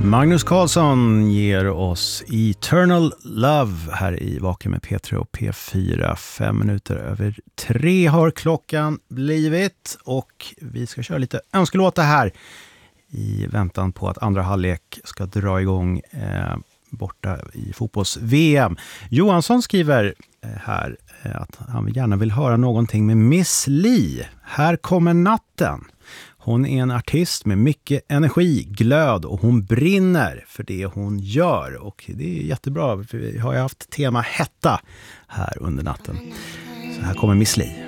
Magnus Carlsson ger oss Eternal Love här i Vaken med P3 och P4. 5:05 har klockan blivit och vi ska köra lite önskelåtar här i väntan på att andra halvlek ska dra igång borta i fotbolls-VM. Johansson skriver här att han gärna vill höra någonting med Miss Li. Här kommer natten. Hon är en artist med mycket energi, glöd och hon brinner för det hon gör. Och det är jättebra, för vi har ju haft tema hetta här under natten. Så här kommer Miss Li.